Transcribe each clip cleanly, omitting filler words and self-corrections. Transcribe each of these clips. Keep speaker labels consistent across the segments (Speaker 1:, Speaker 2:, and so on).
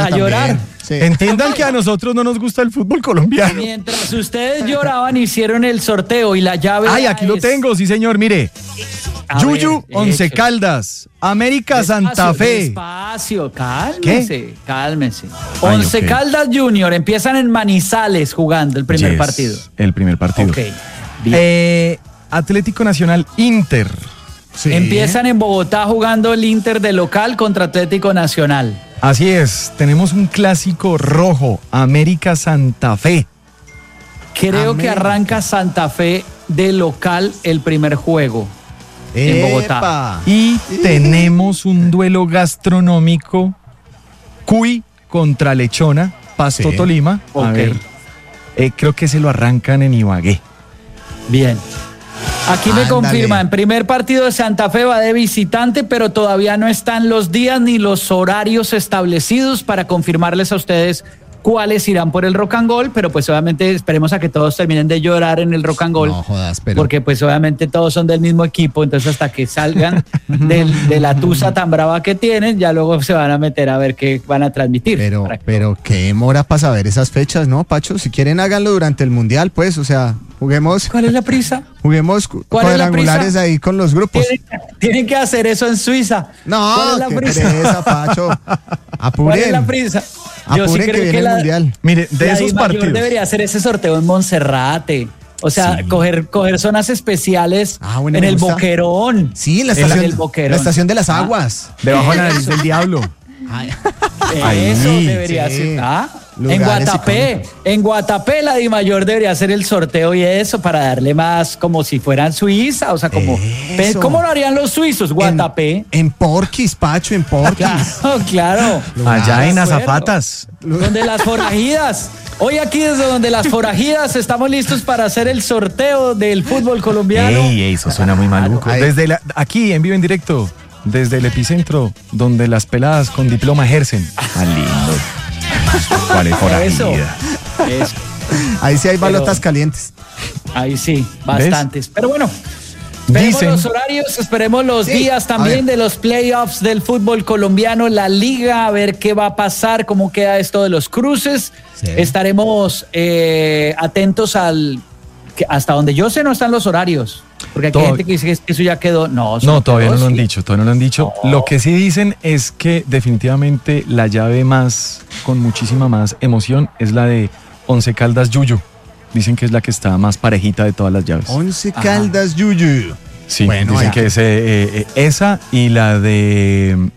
Speaker 1: también.
Speaker 2: llorar.
Speaker 1: Sí.
Speaker 3: Entiendan que a nosotros no nos gusta el fútbol colombiano.
Speaker 2: Mientras ustedes lloraban, hicieron el sorteo y la llave.
Speaker 3: Ay, aquí lo tengo, sí señor, mire. Yuyu, Once Caldas, América Santa Fe.
Speaker 2: Despacio, cálmese.
Speaker 3: Ay,
Speaker 2: Once
Speaker 3: ok.
Speaker 2: Caldas Junior empiezan en Manizales jugando el primer
Speaker 3: Yes,
Speaker 2: partido.
Speaker 3: El primer partido.
Speaker 2: Ok, bien.
Speaker 3: Atlético Nacional Inter.
Speaker 1: Sí.
Speaker 2: Empiezan en Bogotá jugando el Inter de local contra Atlético Nacional.
Speaker 3: Así es, tenemos un clásico rojo, América Santa Fe.
Speaker 2: Creo que arranca Santa Fe de local el primer juego en Bogotá.
Speaker 1: ¡Epa!
Speaker 3: Y tenemos un duelo gastronómico, Cuy contra Lechona, Pasto
Speaker 1: Sí.
Speaker 3: Tolima. A
Speaker 2: Ok.
Speaker 3: ver, creo que se lo arrancan en Ibagué.
Speaker 2: Bien. Aquí me
Speaker 1: Ándale.
Speaker 2: confirma, en primer partido de Santa Fe va de visitante, pero todavía no están los días ni los horarios establecidos para confirmarles a ustedes cuáles irán por el Rock and Roll, pero pues obviamente esperemos a que todos terminen de llorar en el Rock and Roll.
Speaker 1: No jodas, pero...
Speaker 2: Porque pues obviamente todos son del mismo equipo, entonces hasta que salgan de la tusa tan brava que tienen, ya luego se van a meter a ver qué van a transmitir.
Speaker 1: Pero qué demora para saber esas fechas, ¿no, Pacho? Si quieren háganlo durante el Mundial, pues, o sea, juguemos
Speaker 2: ¿Cuál es la prisa?
Speaker 1: ¿Cuál es la
Speaker 2: cuadrangulares
Speaker 1: prisa? Ahí con los grupos.
Speaker 2: Tienen que hacer eso en Suiza.
Speaker 1: No,
Speaker 2: ¿Cuál es la
Speaker 1: qué
Speaker 2: prisa?
Speaker 1: pereza, Pacho. Apuren.
Speaker 2: ¿Cuál es la prisa? Yo sí
Speaker 1: Apuren que
Speaker 2: creo
Speaker 1: viene
Speaker 2: que
Speaker 1: el
Speaker 2: la
Speaker 1: Mundial.
Speaker 3: Mire, de
Speaker 2: la
Speaker 3: esos
Speaker 2: DIMAYOR
Speaker 3: partidos.
Speaker 2: debería hacer ese sorteo en Monserrate. O sea,
Speaker 3: Sí.
Speaker 2: coger zonas especiales
Speaker 1: Ah, bueno,
Speaker 2: en
Speaker 1: me
Speaker 2: el
Speaker 1: gusta.
Speaker 2: Boquerón.
Speaker 1: Sí, la
Speaker 2: En
Speaker 1: estación,
Speaker 2: el Boquerón.
Speaker 1: la estación de las
Speaker 2: Ah.
Speaker 1: aguas.
Speaker 3: Debajo de la nariz del diablo. Ahí,
Speaker 2: Eso debería
Speaker 1: sí.
Speaker 2: ser. En
Speaker 1: Lugares
Speaker 2: Guatapé.
Speaker 1: icónicos.
Speaker 2: En Guatapé la DIMAYOR debería hacer el sorteo y eso para darle más como si fueran Suiza. O sea, como.
Speaker 1: Eso.
Speaker 2: ¿Cómo lo harían los suizos? Guatapé.
Speaker 1: En Porquis, Pacho, en Porquis.
Speaker 2: Claro.
Speaker 3: Allá en
Speaker 2: De acuerdo.
Speaker 3: Azafatas.
Speaker 2: Donde las forajidas. Hoy aquí desde donde las forajidas estamos listos para hacer el sorteo del fútbol colombiano.
Speaker 3: Ey, eso suena muy maluco.
Speaker 1: Ay.
Speaker 3: Aquí en vivo en directo, desde el epicentro, donde las peladas con diploma ejercen. Ah, lindo. ¿Cuál es forajida?
Speaker 2: Eso.
Speaker 1: Ahí sí hay
Speaker 2: Pero-
Speaker 1: balotas calientes.
Speaker 2: Ahí sí, bastantes. Pero bueno, esperemos
Speaker 3: Dicen-
Speaker 2: los horarios, esperemos los
Speaker 1: Sí,
Speaker 2: días
Speaker 1: a
Speaker 2: también
Speaker 1: ver.
Speaker 2: de los playoffs del fútbol colombiano, la liga, a ver qué va a pasar, cómo queda esto de los cruces.
Speaker 1: Sí.
Speaker 2: Estaremos atentos hasta donde yo sé no están los horarios. Porque aquí hay gente que dice que eso ya quedó. No, eso
Speaker 3: No, todavía no
Speaker 2: quedó,
Speaker 3: lo han
Speaker 2: sí.
Speaker 3: dicho, todavía no lo han dicho.
Speaker 2: No.
Speaker 3: Lo que sí dicen es que definitivamente la llave más, con muchísima más emoción, es la de Once Caldas Yuyu. Dicen que es la que está más parejita de todas las llaves.
Speaker 1: 11 Caldas Yuyu.
Speaker 3: Sí,
Speaker 1: Bueno,
Speaker 3: dicen
Speaker 1: ahí-
Speaker 3: que es esa y la de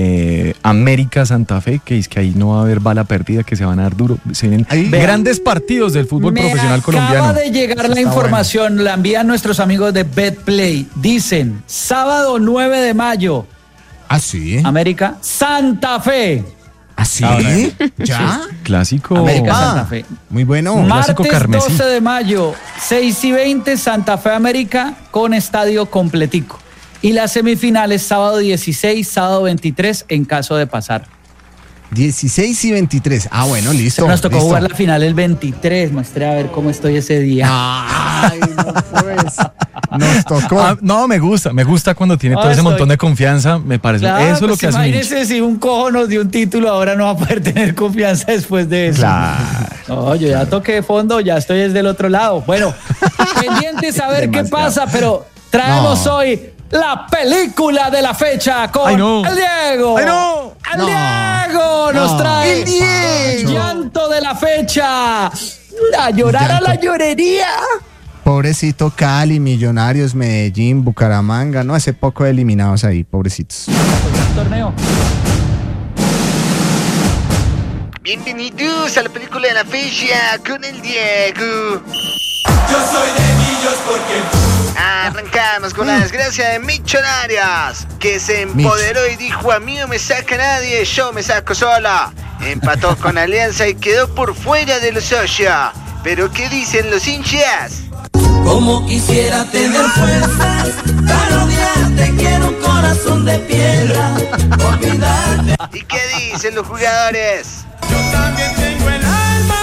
Speaker 3: América Santa Fe, que es que ahí no va a haber bala perdida, que se van a dar duro. Se vienen
Speaker 1: Ahí-
Speaker 3: grandes partidos del fútbol profesional colombiano.
Speaker 2: Acaba de llegar la
Speaker 1: está
Speaker 2: información, la envían nuestros amigos de BetPlay. Dicen, sábado 9 de mayo,
Speaker 1: ¿Ah, sí?
Speaker 2: América Santa Fe.
Speaker 1: ¿Ah, sí?
Speaker 2: Ah,
Speaker 1: ¿Ya?
Speaker 3: Clásico.
Speaker 2: América
Speaker 1: Ah,
Speaker 2: Santa Fe.
Speaker 1: Muy bueno.
Speaker 3: Clásico
Speaker 2: Martes
Speaker 3: carmesí.
Speaker 2: 12 de mayo, 6:20, Santa Fe América con estadio completico. Y las semifinales, sábado 16, sábado 23, en caso de pasar.
Speaker 1: 16 y 23. Ah, bueno, listo.
Speaker 2: Nos tocó
Speaker 1: listo.
Speaker 2: jugar la final el 23, mostré a ver cómo estoy ese día.
Speaker 1: Ay, no pues. Nos tocó.
Speaker 3: Ah, no, me gusta cuando tiene todo ese
Speaker 2: estoy-
Speaker 3: montón de confianza, me parece.
Speaker 2: Claro,
Speaker 3: eso es lo
Speaker 2: pues
Speaker 3: que hace un hincha.
Speaker 2: imagínese si un cojo nos dio un título, ahora no va a poder tener confianza después de eso.
Speaker 3: Claro.
Speaker 2: No, yo ya toqué fondo, ya estoy desde el otro lado. Bueno, pendientes a ver qué
Speaker 3: Demasiado.
Speaker 2: pasa, pero traemos
Speaker 1: No.
Speaker 2: hoy la película de la fecha con
Speaker 3: Ay, no.
Speaker 2: el Diego.
Speaker 3: Ay, no.
Speaker 2: El
Speaker 1: No.
Speaker 2: Diego nos
Speaker 1: No.
Speaker 2: trae
Speaker 1: El Diego.
Speaker 2: llanto de la fecha. A llorar a la
Speaker 1: Llanto.
Speaker 2: llorería.
Speaker 1: Pobrecito Cali, Millonarios, Medellín, Bucaramanga, no, hace poco eliminados ahí, pobrecitos.
Speaker 2: Torneo.
Speaker 4: Bienvenidos a la película de la fecha con el Diego.
Speaker 5: Yo soy de Millos porque
Speaker 4: Arrancamos con la desgracia de Millonarios, que se empoderó y dijo: a mí no me saca nadie, yo me saco sola. Empató con Alianza y quedó por fuera de los socios. Pero ¿qué dicen los hinchas?
Speaker 5: como quisiera tener fuerzas para odiarte, quiero un corazón de piedra, olvidarte.
Speaker 4: ¿Y qué dicen los jugadores?
Speaker 5: Yo también tengo el alma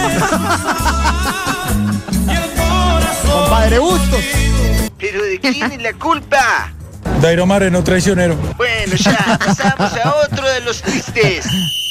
Speaker 5: de y el corazón.
Speaker 1: Compadre Bustos.
Speaker 4: ¿Pero de quién es la culpa?
Speaker 6: Dairo Moreno, traicionero.
Speaker 4: Bueno, ya pasamos a otro de los tristes.